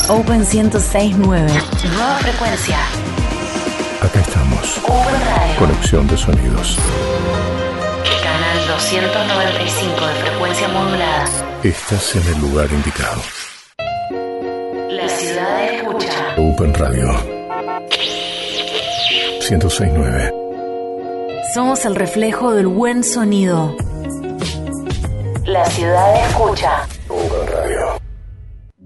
Open 106.9. Nueva frecuencia. Acá estamos. Open Radio. Conexión de sonidos. Canal 295 de frecuencia modulada. Estás en el lugar indicado. La ciudad escucha. Open Radio 106.9. Somos el reflejo del buen sonido. La ciudad escucha.